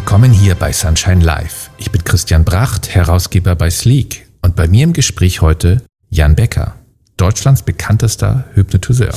Willkommen hier bei Sunshine Live. Ich bin Christian Bracht, Herausgeber bei Sleek. Und bei mir im Gespräch heute Jan Becker, Deutschlands bekanntester Hypnotiseur.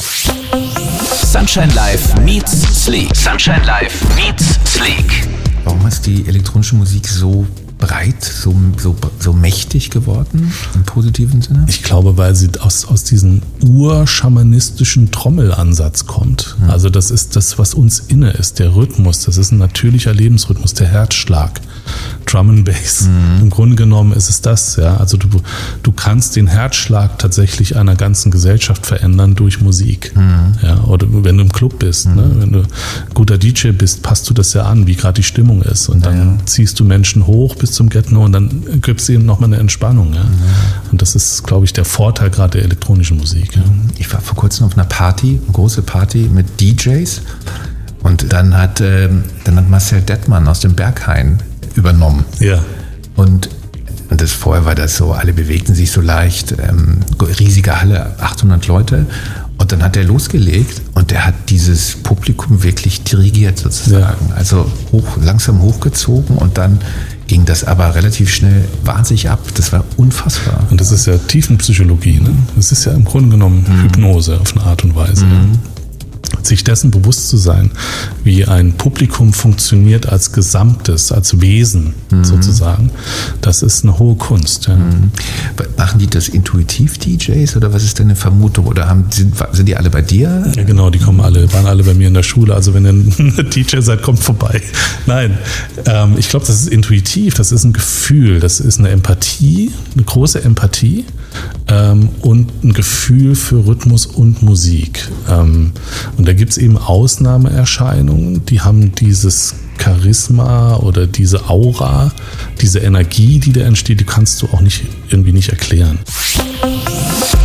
Sunshine Live meets Sleek. Sunshine Live meets Sleek. Warum ist die elektronische Musik so breit, so mächtig geworden, im positiven Sinne? Ich glaube, weil sie aus diesem urschamanistischen Trommelansatz kommt. Also das ist das, was uns inne ist, der Rhythmus. Das ist ein natürlicher Lebensrhythmus, der Herzschlag, Drum and Bass. Im Grunde genommen ist es das. Ja? Also du kannst den Herzschlag tatsächlich einer ganzen Gesellschaft verändern durch Musik. Ja? Oder wenn du im Club bist, ne? Wenn du ein guter DJ bist, passt du das ja an, wie gerade die Stimmung ist. Und dann ziehst du Menschen hoch bis zum Get-No und dann gibst du ihnen nochmal eine Entspannung. Ja? Und das ist, glaube ich, der Vorteil gerade der elektronischen Musik. Ja? Ich war vor kurzem auf einer Party, eine große Party mit DJs, und dann hat Marcel Dettmann aus dem Berghain übernommen. Ja. Und das vorher war das so, alle bewegten sich so leicht, riesige Halle, 800 Leute. Und dann hat er losgelegt und der hat dieses Publikum wirklich dirigiert sozusagen. Ja. Also langsam hochgezogen und dann ging das aber relativ schnell wahnsinnig ab. Das war unfassbar. Und das ist ja Tiefenpsychologie. Ne? Das ist ja im Grunde genommen Hypnose auf eine Art und Weise. Sich dessen bewusst zu sein, wie ein Publikum funktioniert als Gesamtes, als Wesen sozusagen, das ist eine hohe Kunst. Ja. Machen die das intuitiv, DJs, oder was ist deine Vermutung? Oder sind die alle bei dir? Ja, genau, die waren alle bei mir in der Schule. Also wenn ihr ein DJ seid, kommt vorbei. Nein, ich glaube, das ist intuitiv, das ist ein Gefühl, das ist eine Empathie, eine große Empathie und ein Gefühl für Rhythmus und Musik. Und da gibt es eben Ausnahmeerscheinungen, die haben dieses Charisma oder diese Aura, diese Energie, die da entsteht, die kannst du auch nicht erklären.